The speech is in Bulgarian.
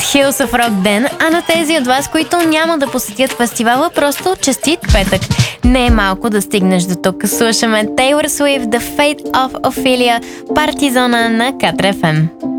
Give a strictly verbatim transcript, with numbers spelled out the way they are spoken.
Hills of Rock ден, а на тези от вас, които няма да посетят фестивала, просто честит петък. Не е малко да стигнеш до тук. Слушаме Taylor Swift, The Fate of Ophelia, Партизона на Катар Еф Ем.